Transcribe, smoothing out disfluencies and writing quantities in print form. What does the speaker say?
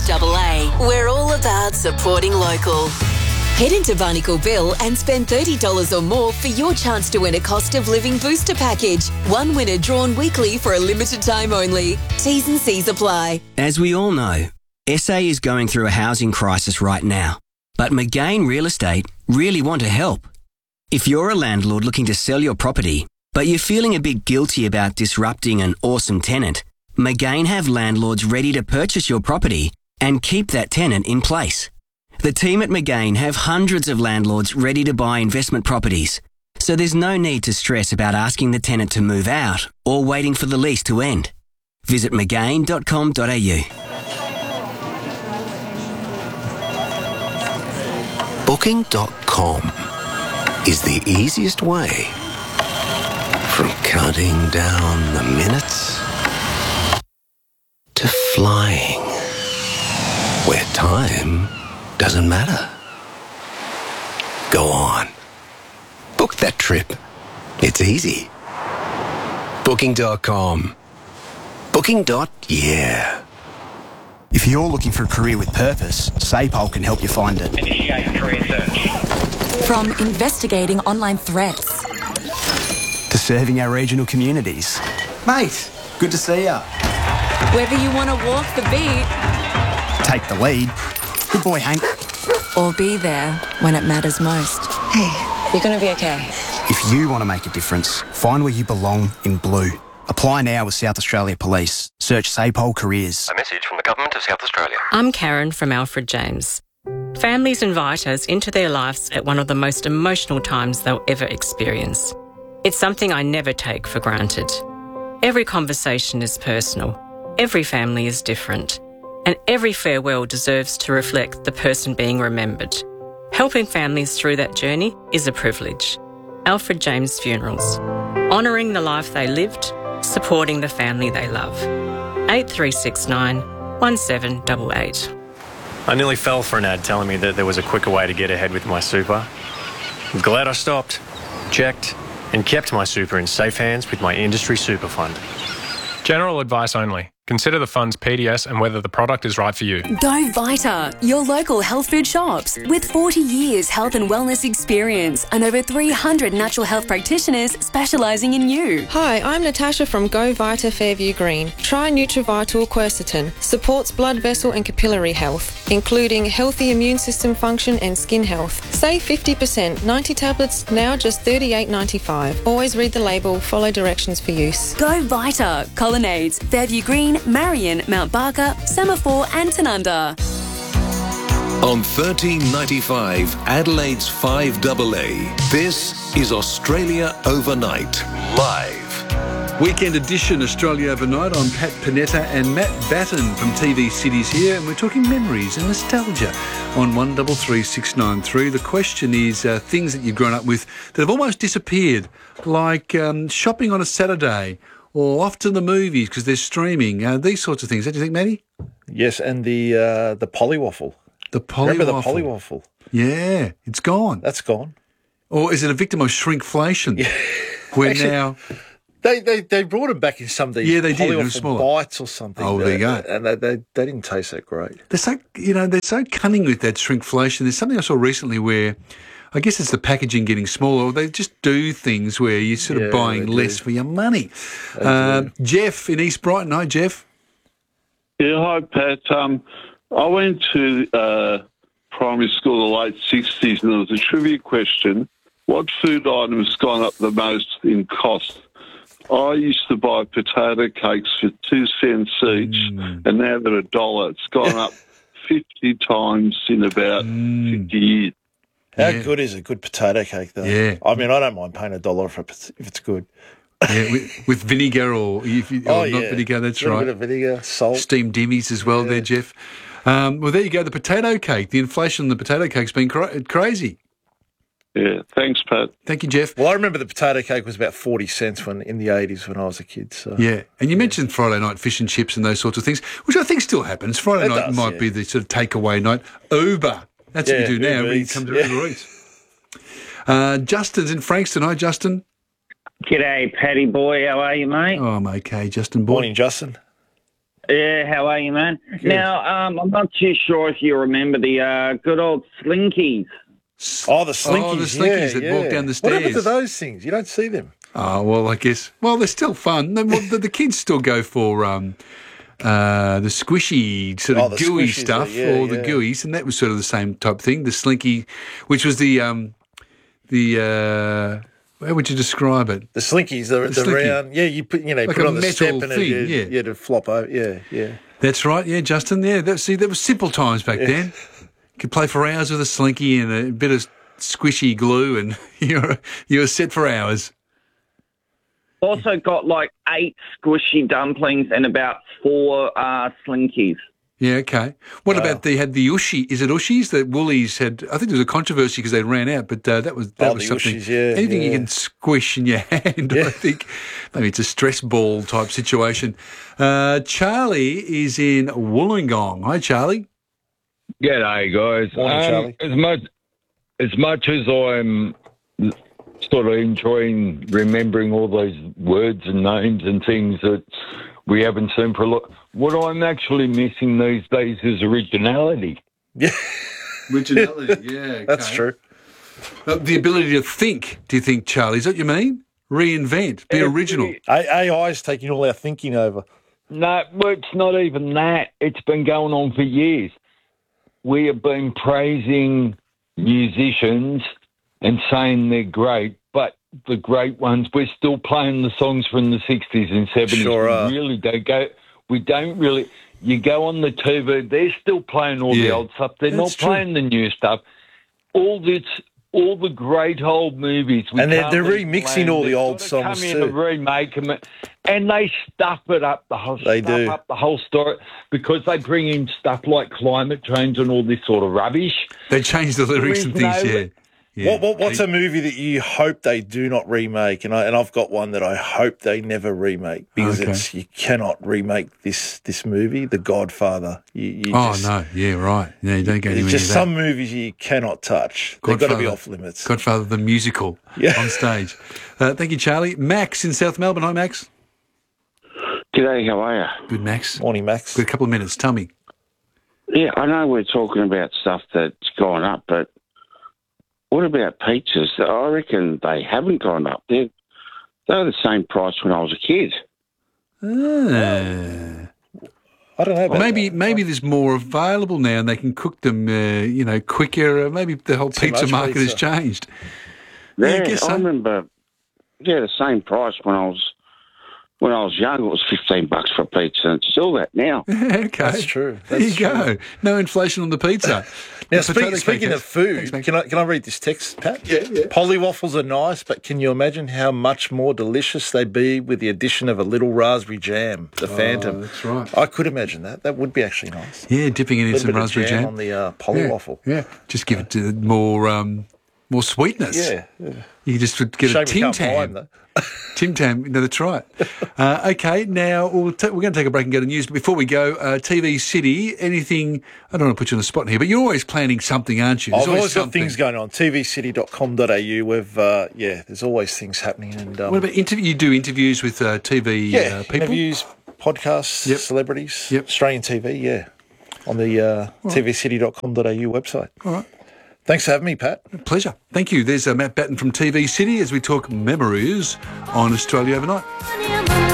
AA. We're all about supporting local. Head into Barnacle Bill and spend $30 or more for your chance to win a cost of living booster package. One winner drawn weekly for a limited time only. T's and C's apply. As we all know, SA is going through a housing crisis right now. But McGain Real Estate really want to help. If you're a landlord looking to sell your property, but you're feeling a bit guilty about disrupting an awesome tenant, McGain have landlords ready to purchase your property and keep that tenant in place. The team at McGain have hundreds of landlords ready to buy investment properties, so there's no need to stress about asking the tenant to move out or waiting for the lease to end. Visit mcgain.com.au. Booking.com is the easiest way from counting down the minutes to flying, where time doesn't matter. Go on. Book that trip. It's easy. Booking.com. Booking.yeah. If you're looking for a career with purpose, SAPOL can help you find it. Initiate career search. From investigating online threats To serving our regional communities. Mate, good to see ya. Whether you want to walk the beat, Take the lead. Good boy, Hank. or be there when it matters most. Hey, you're going to be okay. If you want to make a difference, find where you belong in blue. Apply now with South Australia Police. Search SAPOL Careers. A message from the Government of South Australia. I'm Karen from Alfred James. Families invite us into their lives at one of the most emotional times they'll ever experience. It's something I never take for granted. Every conversation is personal. Every family is different. And every farewell deserves to reflect the person being remembered. Helping families through that journey is a privilege. Alfred James Funerals. Honouring the life they lived, supporting the family they love. 8369 1788. I nearly fell for an ad telling me that there was a quicker way to get ahead with my super. I'm glad I stopped, checked, and kept my super in safe hands with my industry super fund. General advice only. Consider the fund's PDS and whether the product is right for you. Go Vita, your local health food shops. With 40 years health and wellness experience and over 300 natural health practitioners specialising in you. Hi, I'm Natasha from Go Vita Fairview Green. Try Nutrivital Quercetin. Supports blood vessel and capillary health, including healthy immune system function and skin health. Save 50%. 90 tablets, now just $38.95. Always read the label, follow directions for use. Go Vita, Colonnades, Fairview Green, Marion, Mount Barker, Semaphore and Tanunda. On 1395, Adelaide's 5AA, this is Australia Overnight, live. Weekend edition Australia Overnight. I'm Pat Panetta and Matt Batten from TV Cities here, and we're talking memories and nostalgia on 133693. The question is things that you've grown up with that have almost disappeared, like shopping on a Saturday, or off to the movies because they're streaming, these sorts of things. Don't you think, Matty? Yes, and the polywaffle. The polywaffle. Remember the polywaffle? Yeah, it's gone. That's gone. Or is it a victim of shrinkflation? Yeah. Where actually, now... They brought them back in some of these polywaffle bites or something. Oh, there you go. And they didn't taste that great. They're so cunning with that shrinkflation. There's something I saw recently where... I guess it's the packaging getting smaller. They just do things where you're sort of buying less for your money. Jeff in East Brighton. Hi, Jeff. Yeah, hi, Pat. I went to primary school in the late 60s, and there was a trivia question. What food item has gone up the most in cost? I used to buy potato cakes for 2 cents each, and now they're $1. It's gone up 50 times in about 50 years. How good is a good potato cake, though? Yeah. I mean, I don't mind paying $1 if it's good. Yeah, with vinegar or not vinegar, that's right. A bit of vinegar, salt. Steamed dimmies as well there, Jeff. Well, there you go, the potato cake. The inflation on the potato cake's been crazy. Yeah, thanks, Pat. Thank you, Jeff. Well, I remember the potato cake was about 40 cents in the 80s when I was a kid. So. Yeah, and you mentioned Friday night fish and chips and those sorts of things, which I think still happens. Friday night might be the sort of takeaway night. Uber. That's what you do now. When you come to Uber Eats. Justin's in Frankston. Hi, Justin. G'day, Paddy boy. How are you, mate? Oh, I'm okay, Justin boy. Morning, Justin. Yeah, how are you, man? Good. Now, I'm not too sure if you remember the good old Slinkies. Oh, the Slinkies. Oh, the Slinkies that walk down the stairs. What happened to those things? You don't see them. Oh, well, I guess. Well, they're still fun. The kids still go for the squishy sort of gooey stuff, the gooeys, and that was sort of the same type thing. The Slinky, which was the how would you describe it? The Slinkies, the round. Yeah, you put like put on the step and thing, to flop over. Yeah. That's right. Yeah, Justin. Yeah, that was simple times back then. You could play for hours with a Slinky and a bit of squishy glue, and you were set for hours. Also got like 8 squishy dumplings and about 4 Slinkies. Yeah, okay. What about they had the Ushi? Is it Ushis that Woolies had? I think there was a controversy because they ran out, but that was something. Ushis, anything you can squish in your hand, I think. Maybe it's a stress ball type situation. Charlie is in Wollongong. Hi, Charlie. G'day, guys. Morning, Charlie. As much as I'm sort of enjoying remembering all those words and names and things that we haven't seen for a lot, what I'm actually missing these days is originality. Yeah. Originality, yeah. Okay. That's true. The ability to think, do you think, Charlie? Is that what you mean? Reinvent, be original. AI is taking all our thinking over. No, well, it's not even that. It's been going on for years. We have been praising musicians and saying they're great, but the great ones, we're still playing the songs from the 60s and 70s. Sure are. We don't really, you go on the TV, they're still playing all the old stuff. They're not playing the new stuff. All the great old movies. And they're remixing all the old songs too. Come in and remake them, and they stuff it up the whole. They do up the whole story because they bring in stuff like climate change and all this sort of rubbish. They change the lyrics and things. Yeah. What's a movie that you hope they do not remake? And I've got one that I hope they never remake because you cannot remake this movie, The Godfather. You right. Yeah, you don't go anywhere near that. Just some movies you cannot touch. They've got to be off limits. Godfather the musical on stage. Thank you, Charlie. Max in South Melbourne. Hi, Max. G'day, how are you? Good, Max. Morning, Max. Got a couple of minutes. Tell me. Yeah, I know we're talking about stuff that's gone up, but what about pizzas? I reckon they haven't gone up. They're the same price when I was a kid. I don't know about maybe there's more available now and they can cook them, quicker. Maybe the whole pizza market has changed. Yeah, I guess so. I remember, the same price when I was young. It was $15 for a pizza, and it's still that now. Okay, that's true. There you go. No inflation on the pizza. Now, speaking of food, can I read this text, Pat? Yeah. Polly waffles are nice, but can you imagine how much more delicious they'd be with the addition of a little raspberry jam, the Phantom? That's right. I could imagine that. That would be actually nice. Yeah, dipping it in some raspberry jam on the Polly waffle. Yeah, just give it more sweetness. Yeah. You just get a Tim Tam. Tim Tam, no, that's right. Okay, now we're going to take a break and go to news. But before we go, TV City, anything, I don't want to put you on the spot here, but you're always planning something, aren't you? I've always got things going on. tvcity.com.au, we've, there's always things happening. And what about you do interviews with TV people? Interviews, podcasts, celebrities, Australian TV, on the tvcity.com.au website. All right. Thanks for having me, Pat. Pleasure. Thank you. There's Matt Batten from TV City as we talk memories on Australia Overnight.